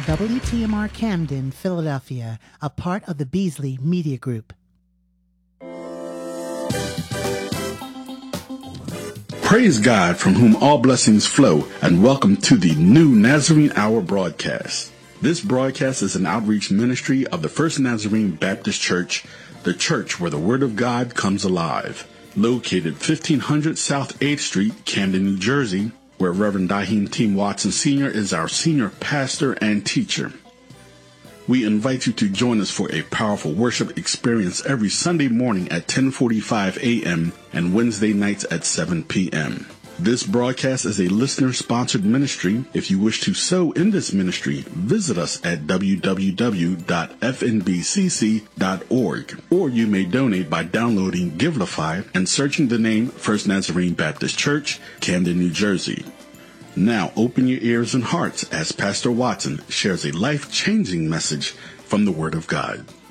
WTMR Camden, Philadelphia, a part of the Beasley Media Group. Praise God, from whom all blessings flow, and welcome to the new Nazarene Hour broadcast. This broadcast is an outreach ministry of the First Nazarene Baptist Church, the church where the Word of God comes alive. Located 1500 South 8th Street, Camden, New Jersey, where Reverend Daheem Team Watson Sr. is our senior pastor and teacher. We invite you to join us for a powerful worship experience every Sunday morning at 10:45 a.m. and Wednesday nights at 7 p.m. This broadcast is a listener-sponsored ministry. If you wish to sow in this ministry, visit us at www.fnbcc.org, or you may donate by downloading Givelify and searching the name First Nazarene Baptist Church, Camden, New Jersey. Now open your ears and hearts as Pastor Watson shares a life-changing message from the Word of God.